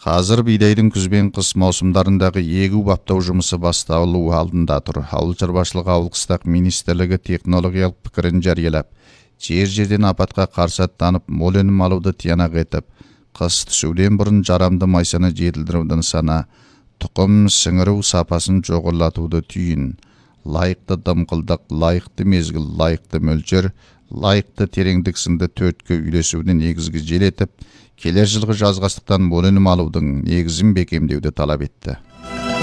Қазір бидайдың күз бен қыс маусымдарындағы егу баптау жұмысы басталу алдында тұр. Ауыл шаруашылығы ауыл-қыстақ министрлігі технологиялық пікірін жариялап, жер-жерден апатқа қарсы аттанып, мол өнім алуды тиянақ етіп, қыс түсуден бұрын жарамды майсаны жетілдіруді нысана, тұқым сіңіру сапасын жоғарлатуды түйін. Лайықты дымқылдық, лайықты мезгіл, лайықты мөлшер, лайықты тереңдік сынды төртке үйлесуді негізгі желетіп, келер жылғы жазғастықтан мол өнім алудың негізін бекемдеуді талап етті.